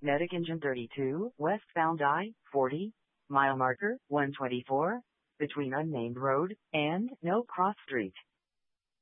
Medic engine 32, westbound I-40, mile marker 124, between unnamed road and No Cross Street.